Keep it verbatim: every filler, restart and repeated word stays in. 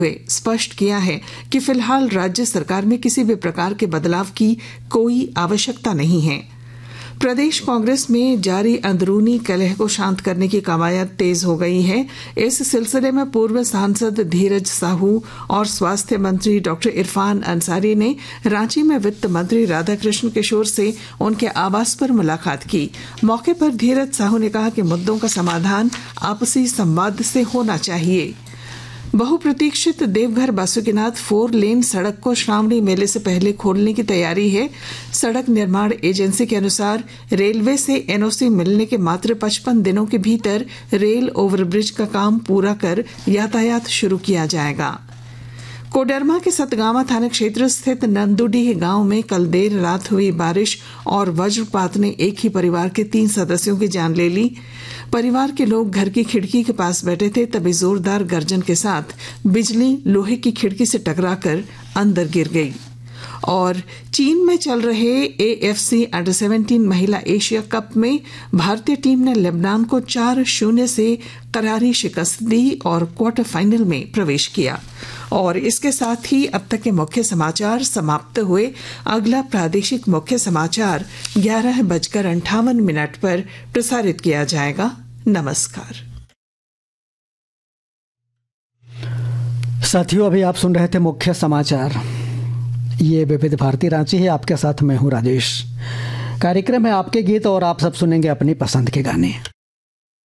स्पष्ट किया है कि फिलहाल राज्य सरकार में किसी भी प्रकार के बदलाव की कोई आवश्यकता नहीं है। प्रदेश कांग्रेस में जारी अंदरूनी कलह को शांत करने की कवायद तेज हो गई है। इस सिलसिले में पूर्व सांसद धीरज साहू और स्वास्थ्य मंत्री डॉक्टर इरफान अंसारी ने रांची में वित्त मंत्री राधाकृष्ण किशोर से उनके आवास पर मुलाकात की। मौके पर धीरज साहू ने कहा कि मुद्दों का समाधान आपसी संवाद से होना चाहिए। बहुप्रतीक्षित देवघर बासुकीनाथ फोर लेन सड़क को श्रावणी मेले से पहले खोलने की तैयारी है। सड़क निर्माण एजेंसी के अनुसार रेलवे से एनओसी मिलने के मात्र पचपन दिनों के भीतर रेल ओवरब्रिज का काम पूरा कर यातायात शुरू किया जाएगा। कोडरमा के सतगावा थाना क्षेत्र स्थित नंदुडीह गांव में कल देर रात हुई बारिश और वज्रपात ने एक ही परिवार के तीन सदस्यों की जान ले ली। परिवार के लोग घर की खिड़की के पास बैठे थे, तभी जोरदार गर्जन के साथ बिजली लोहे की खिड़की से टकराकर अंदर गिर गई। और चीन में चल रहे एएफसी अंडर सेवेंटीन महिला एशिया कप में भारतीय टीम ने लेबनान को चार शून्य से करारी शिकस्त दी और क्वार्टर फाइनल में प्रवेश किया। और इसके साथ ही अब तक के मुख्य समाचार समाप्त हुए। अगला प्रादेशिक मुख्य समाचार ग्यारह बजकर अंठावन मिनट पर प्रसारित किया जाएगा। नमस्कार। साथियों, अभी आप सुन रहे थे मुख्य समाचार। ये विविध भारती रांची है, आपके साथ मैं हूं राजेश। कार्यक्रम है आपके गीत और आप सब सुनेंगे अपनी पसंद के गाने।